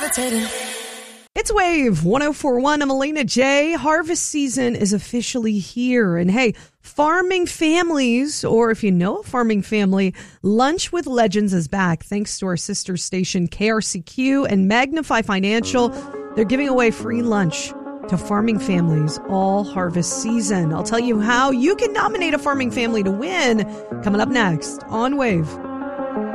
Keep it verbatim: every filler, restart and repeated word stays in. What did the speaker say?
levitating. It's Wave one oh four point one. I'm Elena J. Harvest season is officially here. And hey, farming families, or if you know a farming family, Lunch with Legends is back thanks to our sister station K R C Q and Magnify Financial. They're giving away free lunch to farming families all harvest season. I'll tell you how you can nominate a farming family to win coming up next on Wave.